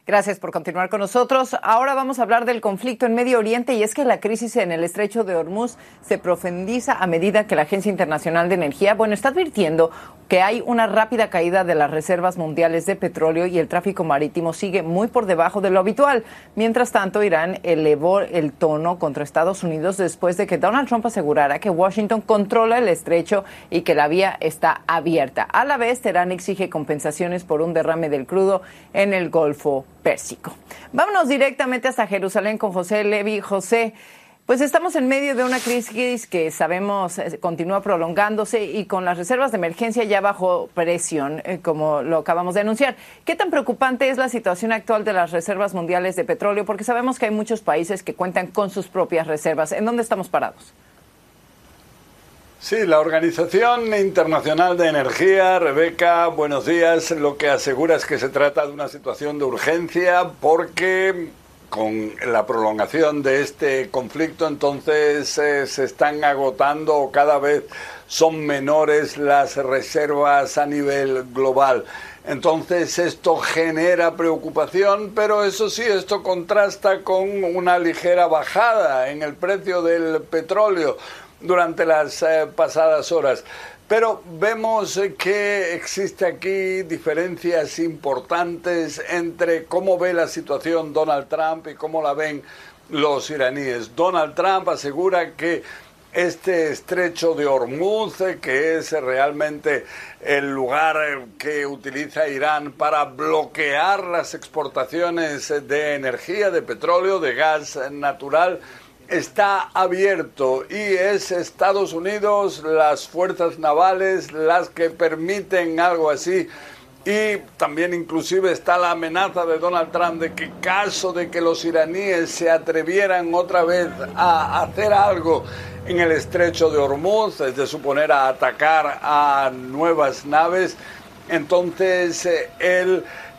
Gracias por continuar con nosotros. Ahora vamos a hablar del conflicto en Medio Oriente, y es que la crisis en el estrecho de Hormuz se profundiza a medida que la Agencia Internacional de Energía, está advirtiendo que hay una rápida caída de las reservas mundiales de petróleo y el tráfico marítimo sigue muy por debajo de lo habitual. Mientras tanto, Irán elevó el tono contra Estados Unidos después de que Donald Trump asegurara que Washington controla el estrecho y que la vía está abierta. A la vez, Teherán exige compensaciones por un derrame del crudo en el Golfo Pérsico. Vámonos directamente hasta Jerusalén con José Levi. José, pues estamos en medio de una crisis que sabemos continúa prolongándose y con las reservas de emergencia ya bajo presión, como lo acabamos de anunciar. ¿Qué tan preocupante es la situación actual de las reservas mundiales de petróleo? Porque sabemos que hay muchos países que cuentan con sus propias reservas. ¿En dónde estamos parados? Sí, la Organización Internacional de Energía, Rebeca, buenos días, lo que asegura es que se trata de una situación de urgencia porque con la prolongación de este conflicto entonces se están agotando o cada vez son menores las reservas a nivel global. Entonces esto genera preocupación, pero eso sí, esto contrasta con una ligera bajada en el precio del petróleo durante las pasadas horas. Pero vemos que existe aquí diferencias importantes entre cómo ve la situación Donald Trump y cómo la ven los iraníes. Donald Trump asegura que este estrecho de Hormuz, que es realmente el lugar que utiliza Irán para bloquear las exportaciones de energía, de petróleo, de gas natural, está abierto y es Estados Unidos, las fuerzas navales, las que permiten algo así. Y también inclusive está la amenaza de Donald Trump de que caso de que los iraníes se atrevieran otra vez a hacer algo en el estrecho de Hormuz, es de suponer a atacar a nuevas naves, entonces él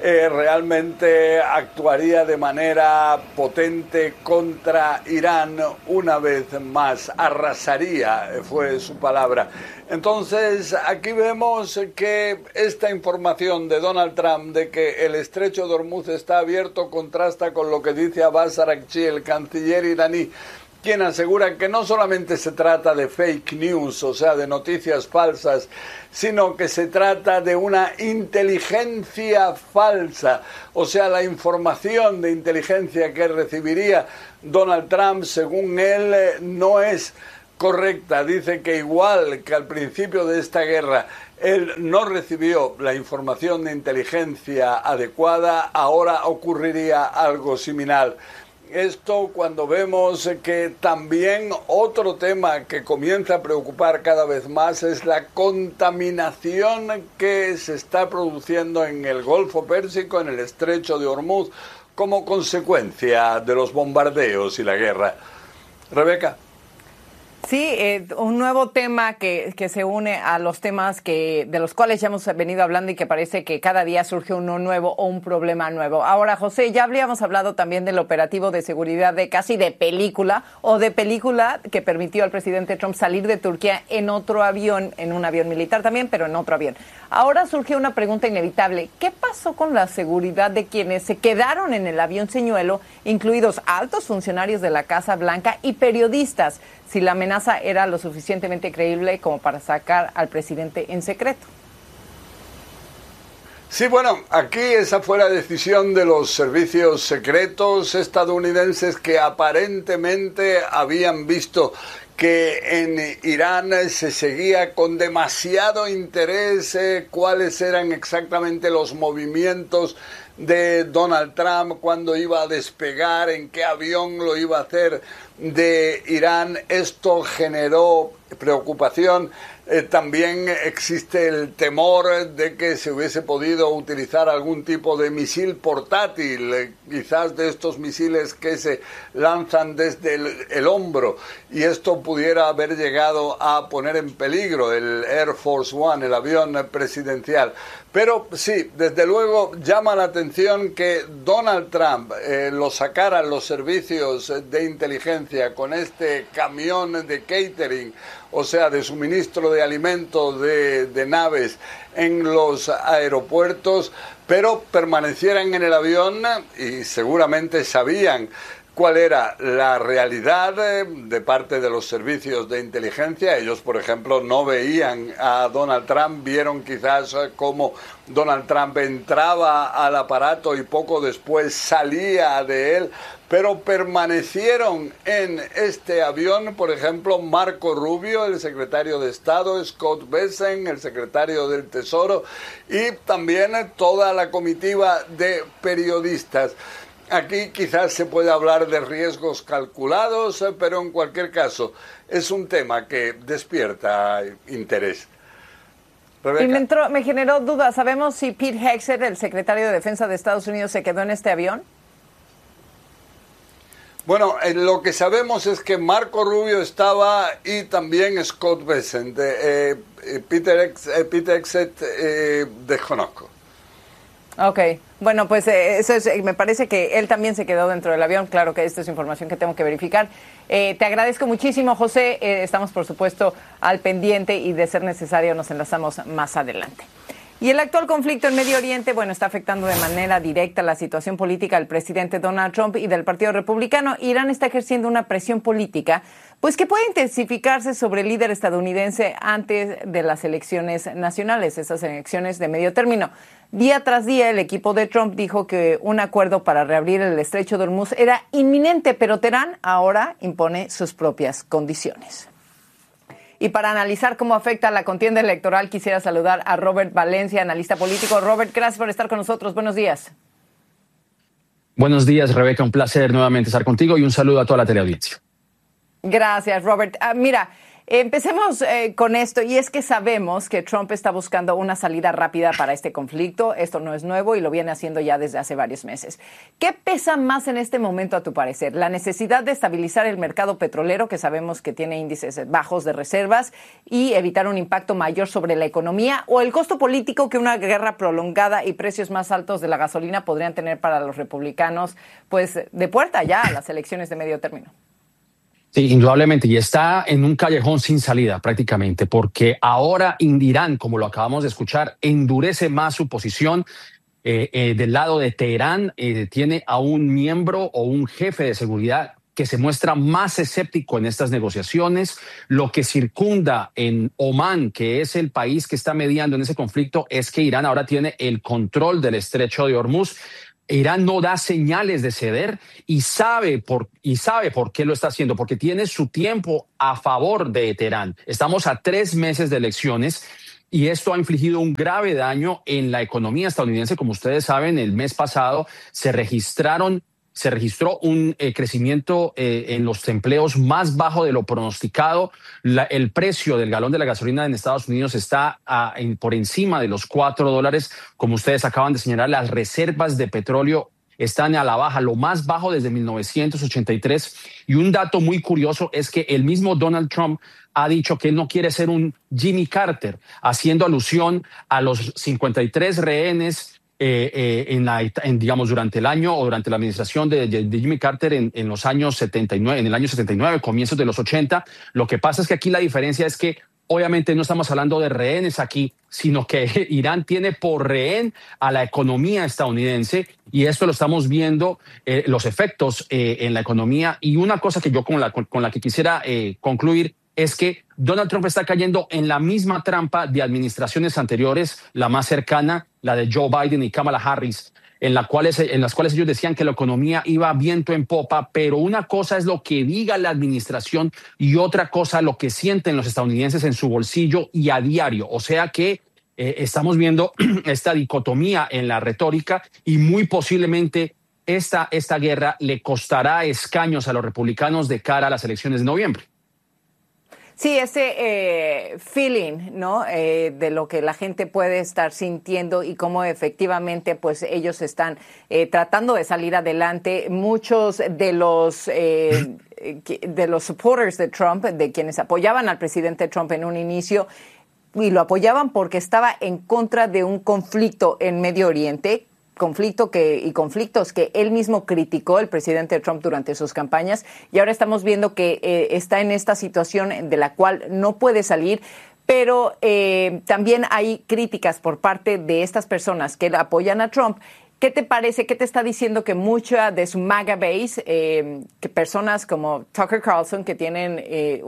realmente actuaría de manera potente contra Irán una vez más, arrasaría, fue su palabra. Entonces aquí vemos que esta información de Donald Trump de que el estrecho de Hormuz está abierto contrasta con lo que dice Abbas Araghchi, el canciller iraní, quien asegura que no solamente se trata de fake news, o sea, de noticias falsas, sino que se trata de una inteligencia falsa, o sea, la información de inteligencia que recibiría Donald Trump, según él, no es correcta. Dice que igual que al principio de esta guerra él no recibió la información de inteligencia adecuada, ahora ocurriría algo similar. Esto cuando vemos que también otro tema que comienza a preocupar cada vez más es la contaminación que se está produciendo en el Golfo Pérsico, en el estrecho de Hormuz, como consecuencia de los bombardeos y la guerra. Rebeca. Sí, un nuevo tema que se une a los temas de los cuales ya hemos venido hablando y que parece que cada día surge uno nuevo o un problema nuevo. Ahora, José, ya habíamos hablado también del operativo de seguridad casi de película que permitió al presidente Trump salir de Turquía en otro avión, en un avión militar también, pero en otro avión. Ahora surge una pregunta inevitable. ¿Qué pasó con la seguridad de quienes se quedaron en el avión señuelo, incluidos altos funcionarios de la Casa Blanca y periodistas, si la amenaza era lo suficientemente creíble como para sacar al presidente en secreto? Sí, bueno, aquí esa fue la decisión de los servicios secretos estadounidenses que aparentemente habían visto que en Irán se seguía con demasiado interés cuáles eran exactamente los movimientos de Donald Trump, cuándo iba a despegar, en qué avión lo iba a hacer de Irán. Esto generó preocupación. También existe el temor de que se hubiese podido utilizar algún tipo de misil portátil, quizás de estos misiles que se lanzan desde el hombro, y esto pudiera haber llegado a poner en peligro el Air Force One, el avión presidencial. Pero sí, desde luego llama la atención que Donald Trump lo sacaran los servicios de inteligencia con este camión de catering, o sea, de suministro de alimentos de naves en los aeropuertos, pero permanecieran en el avión y seguramente sabían cuál era la realidad de parte de los servicios de inteligencia. Ellos, por ejemplo, no veían a Donald Trump, vieron quizás cómo Donald Trump entraba al aparato y poco después salía de él, pero permanecieron en este avión, por ejemplo, Marco Rubio, el secretario de Estado, Scott Bessent, el secretario del Tesoro, y también toda la comitiva de periodistas. Aquí quizás se puede hablar de riesgos calculados, pero en cualquier caso es un tema que despierta interés. Y me generó duda. ¿Sabemos si Pete Hegseth, el secretario de Defensa de Estados Unidos, se quedó en este avión? Bueno, lo que sabemos es que Marco Rubio estaba y también Scott Bessent. Pete Hegseth desconozco. Ok, bueno, pues eso es, me parece que él también se quedó dentro del avión. Claro que esta es información que tengo que verificar. Te agradezco muchísimo, José. Estamos, por supuesto, al pendiente y de ser necesario nos enlazamos más adelante. Y el actual conflicto en Medio Oriente, bueno, está afectando de manera directa la situación política del presidente Donald Trump y del Partido Republicano. Irán está ejerciendo una presión política, pues que puede intensificarse sobre el líder estadounidense antes de las elecciones nacionales, esas elecciones de medio término. Día tras día, el equipo de Trump dijo que un acuerdo para reabrir el estrecho de Hormuz era inminente, pero Teherán ahora impone sus propias condiciones. Y para analizar cómo afecta la contienda electoral, quisiera saludar a Robert Valencia, analista político. Robert, gracias por estar con nosotros. Buenos días. Buenos días, Rebeca. Un placer nuevamente estar contigo y un saludo a toda la teleaudiencia. Gracias, Robert. Mira, empecemos con esto, y es que sabemos que Trump está buscando una salida rápida para este conflicto. Esto no es nuevo y lo viene haciendo ya desde hace varios meses. ¿Qué pesa más en este momento, a tu parecer? ¿La necesidad de estabilizar el mercado petrolero, que sabemos que tiene índices bajos de reservas, y evitar un impacto mayor sobre la economía, o el costo político que una guerra prolongada y precios más altos de la gasolina podrían tener para los republicanos, pues de puerta ya a las elecciones de medio término? Sí, indudablemente, y está en un callejón sin salida prácticamente, porque ahora Irán, como lo acabamos de escuchar, endurece más su posición. Del lado de Teherán tiene a un miembro o un jefe de seguridad que se muestra más escéptico en estas negociaciones. Lo que circunda en Omán, que es el país que está mediando en ese conflicto, es que Irán ahora tiene el control del estrecho de Hormuz. Irán no da señales de ceder y sabe por qué lo está haciendo, porque tiene su tiempo a favor de Teherán. Estamos a 3 meses de elecciones y esto ha infligido un grave daño en la economía estadounidense. Como ustedes saben, el mes pasado se registró un crecimiento en los empleos más bajo de lo pronosticado. El precio del galón de la gasolina en Estados Unidos está por encima de los $4. Como ustedes acaban de señalar, las reservas de petróleo están a la baja, lo más bajo desde 1983. Y un dato muy curioso es que el mismo Donald Trump ha dicho que él no quiere ser un Jimmy Carter, haciendo alusión a los 53 rehenes digamos, durante el año o durante la administración de Jimmy Carter en los años 79, en el año 79, comienzos de los 80. Lo que pasa es que aquí la diferencia es que obviamente no estamos hablando de rehenes aquí, sino que Irán tiene por rehén a la economía estadounidense, y esto lo estamos viendo, los efectos en la economía. Y una cosa que yo con la que quisiera concluir es que Donald Trump está cayendo en la misma trampa de administraciones anteriores, la más cercana, la de Joe Biden y Kamala Harris, en las cuales ellos decían que la economía iba viento en popa, pero una cosa es lo que diga la administración y otra cosa lo que sienten los estadounidenses en su bolsillo y a diario. O sea que estamos viendo esta dicotomía en la retórica, y muy posiblemente esta guerra le costará escaños a los republicanos de cara a las elecciones de noviembre. Sí, ese feeling, ¿no? De lo que la gente puede estar sintiendo y cómo efectivamente, pues, ellos están tratando de salir adelante. Muchos de los supporters de Trump, de quienes apoyaban al presidente Trump en un inicio, y lo apoyaban porque estaba en contra de un conflicto en Medio Oriente, conflicto y conflictos que él mismo criticó, el presidente Trump, durante sus campañas, y ahora estamos viendo que está en esta situación de la cual no puede salir. Pero también hay críticas por parte de estas personas que apoyan a Trump. ¿Qué te parece? ¿Qué te está diciendo que mucha de su MAGA base, que personas como Tucker Carlson, que tienen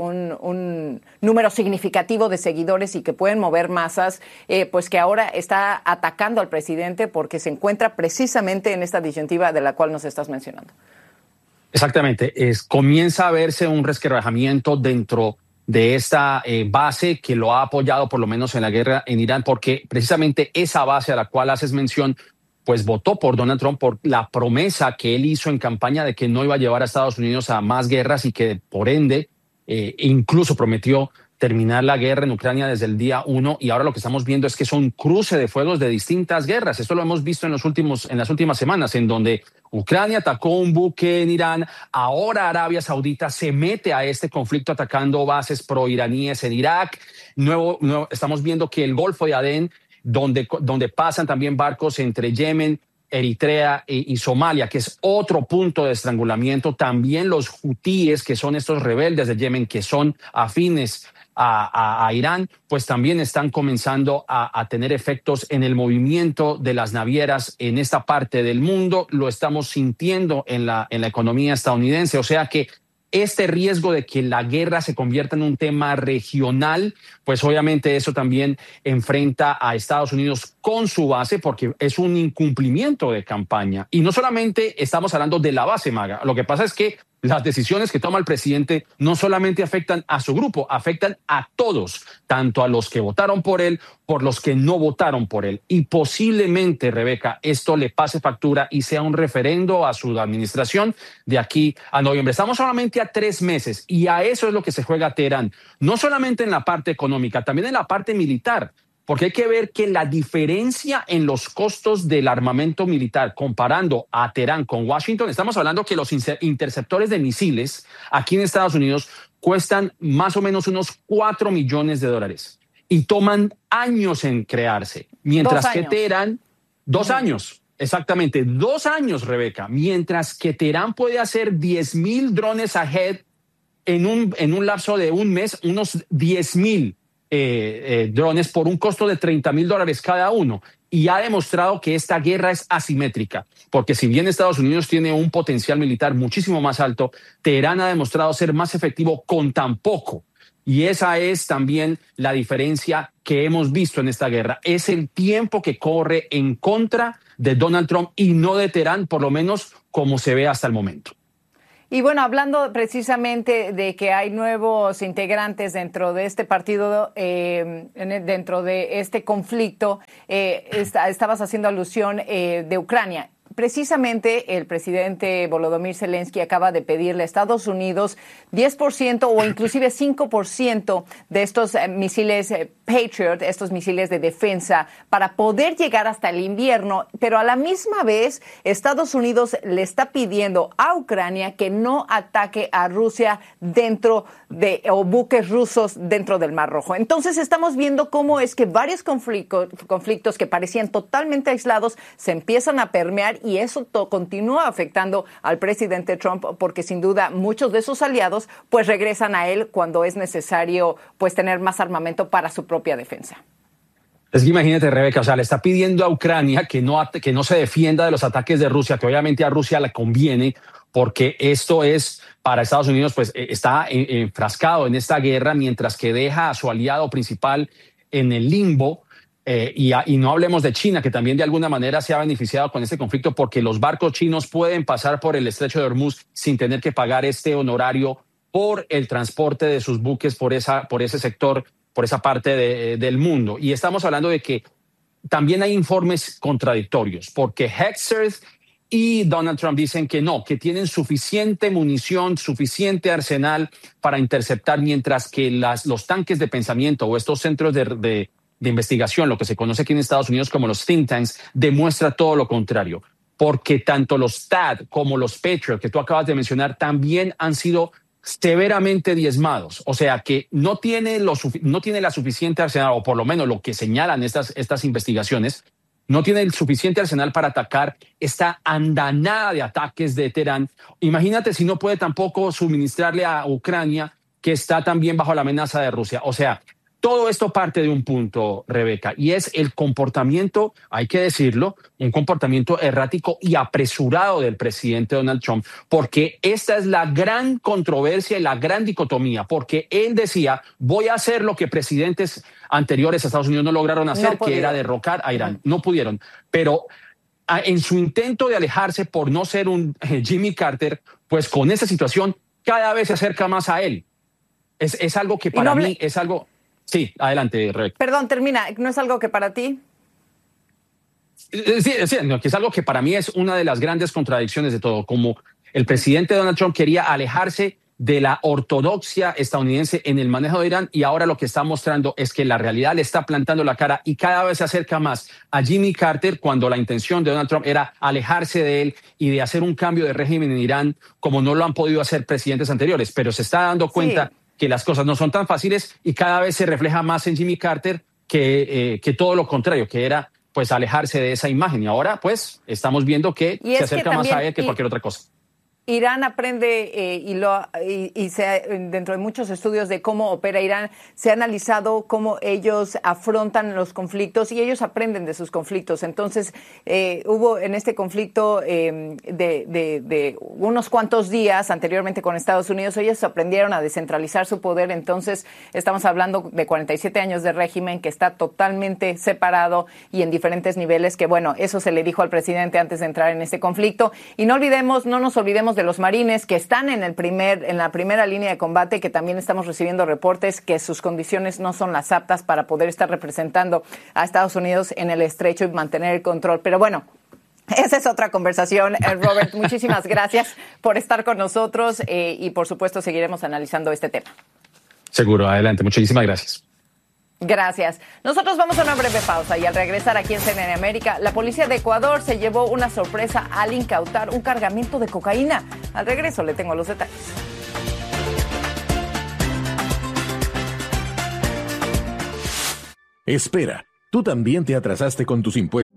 un número significativo de seguidores y que pueden mover masas, pues que ahora está atacando al presidente porque se encuentra precisamente en esta disyuntiva de la cual nos estás mencionando? Exactamente. Comienza a verse un resquebrajamiento dentro de esta base que lo ha apoyado por lo menos en la guerra en Irán, porque precisamente esa base a la cual haces mención pues votó por Donald Trump por la promesa que él hizo en campaña de que no iba a llevar a Estados Unidos a más guerras y que por ende incluso prometió terminar la guerra en Ucrania desde el día 1, y ahora lo que estamos viendo es que son cruce de fuegos de distintas guerras. Esto lo hemos visto en las últimas semanas, en donde Ucrania atacó un buque en Irán, ahora Arabia Saudita se mete a este conflicto atacando bases proiraníes en Irak. Estamos viendo que el Golfo de Adén, donde pasan también barcos entre Yemen, Eritrea y Somalia, que es otro punto de estrangulamiento. También los hutíes, que son estos rebeldes de Yemen, que son afines a Irán, pues también están comenzando a tener efectos en el movimiento de las navieras en esta parte del mundo. Lo estamos sintiendo en la economía estadounidense. O sea que este riesgo de que la guerra se convierta en un tema regional, pues obviamente eso también enfrenta a Estados Unidos con su base, porque es un incumplimiento de campaña. Y no solamente estamos hablando de la base, Maga. Lo que pasa es que las decisiones que toma el presidente no solamente afectan a su grupo, afectan a todos, tanto a los que votaron por él, por los que no votaron por él. Y posiblemente, Rebeca, esto le pase factura y sea un referendo a su administración de aquí a noviembre. Estamos solamente a 3 meses y a eso es lo que se juega Teherán. No solamente en la parte económica, también en la parte militar. Porque hay que ver que la diferencia en los costos del armamento militar, comparando a Teherán con Washington, estamos hablando que los interceptores de misiles aquí en Estados Unidos cuestan más o menos unos $4 millones y toman años en crearse. Mientras que Teherán, 2 años, exactamente, 2 años, Rebeca. Mientras que Teherán puede hacer 10,000 drones ahead en un lapso de un mes, unos 10,000 drones por un costo de $30,000 cada uno, y ha demostrado que esta guerra es asimétrica, porque si bien Estados Unidos tiene un potencial militar muchísimo más alto, Teherán ha demostrado ser más efectivo con tan poco, y esa es también la diferencia que hemos visto en esta guerra. Es el tiempo que corre en contra de Donald Trump y no de Teherán, por lo menos como se ve hasta el momento. Y bueno, hablando precisamente de que hay nuevos integrantes dentro de este partido, dentro de este conflicto, estabas haciendo alusión de Ucrania. Precisamente el presidente Volodymyr Zelensky acaba de pedirle a Estados Unidos 10% o inclusive 5% de estos misiles Patriot, estos misiles de defensa, para poder llegar hasta el invierno, pero a la misma vez Estados Unidos le está pidiendo a Ucrania que no ataque a Rusia o buques rusos dentro del Mar Rojo. Entonces estamos viendo cómo es que varios conflictos que parecían totalmente aislados se empiezan a permear, y eso continúa afectando al presidente Trump, porque sin duda muchos de sus aliados pues regresan a él cuando es necesario pues tener más armamento para su propia defensa. Es que imagínate, Rebeca, o sea, le está pidiendo a Ucrania que no se defienda de los ataques de Rusia, que obviamente a Rusia le conviene, porque esto es para Estados Unidos, pues está enfrascado en esta guerra, mientras que deja a su aliado principal en el limbo. Y no hablemos de China, que también de alguna manera se ha beneficiado con este conflicto, porque los barcos chinos pueden pasar por el estrecho de Hormuz sin tener que pagar este honorario por el transporte de sus buques por ese sector, por esa parte del mundo. Y estamos hablando de que también hay informes contradictorios, porque Hegseth y Donald Trump dicen que no, que tienen suficiente munición, suficiente arsenal para interceptar, mientras que los tanques de pensamiento o estos centros de investigación, lo que se conoce aquí en Estados Unidos como los think tanks, demuestra todo lo contrario, porque tanto los THAAD como los Patriot que tú acabas de mencionar también han sido severamente diezmados. O sea que no tiene la suficiente arsenal, o por lo menos lo que señalan estas investigaciones, no tiene el suficiente arsenal para atacar esta andanada de ataques de Teherán. Imagínate si no puede tampoco suministrarle a Ucrania, que está también bajo la amenaza de Rusia. O sea, todo esto parte de un punto, Rebeca, y es el comportamiento, hay que decirlo, un comportamiento errático y apresurado del presidente Donald Trump, porque esta es la gran controversia y la gran dicotomía, porque él decía, voy a hacer lo que presidentes anteriores a Estados Unidos no lograron hacer, que era derrocar a Irán. No pudieron, pero en su intento de alejarse por no ser un Jimmy Carter, pues con esta situación cada vez se acerca más a él. Es algo que para mí es algo... Sí, adelante, Rebeca. Perdón, termina. ¿No es algo que para ti? Sí, no, que es algo que para mí es una de las grandes contradicciones de todo. Como el presidente Donald Trump quería alejarse de la ortodoxia estadounidense en el manejo de Irán, y ahora lo que está mostrando es que la realidad le está plantando la cara y cada vez se acerca más a Jimmy Carter, cuando la intención de Donald Trump era alejarse de él y de hacer un cambio de régimen en Irán como no lo han podido hacer presidentes anteriores. Pero se está dando cuenta que las cosas no son tan fáciles y cada vez se refleja más en Jimmy Carter que todo lo contrario, que era pues alejarse de esa imagen. Y ahora pues estamos viendo que se acerca más a él que cualquier otra cosa. Irán aprende dentro de muchos estudios de cómo opera Irán, se ha analizado cómo ellos afrontan los conflictos y ellos aprenden de sus conflictos. Entonces, hubo en este conflicto de unos cuantos días anteriormente con Estados Unidos, ellos aprendieron a descentralizar su poder. Entonces, estamos hablando de 47 años de régimen que está totalmente separado y en diferentes niveles, que bueno, eso se le dijo al presidente antes de entrar en este conflicto. Y no nos olvidemos de los marines que están en la primera línea de combate, que también estamos recibiendo reportes que sus condiciones no son las aptas para poder estar representando a Estados Unidos en el estrecho y mantener el control. Pero bueno, esa es otra conversación. Robert, muchísimas gracias por estar con nosotros y por supuesto seguiremos analizando este tema. Seguro, adelante. Muchísimas gracias. Gracias. Nosotros vamos a una breve pausa y al regresar aquí en CNN América, la policía de Ecuador se llevó una sorpresa al incautar un cargamento de cocaína. Al regreso le tengo los detalles. Espera, ¿tú también te atrasaste con tus impuestos?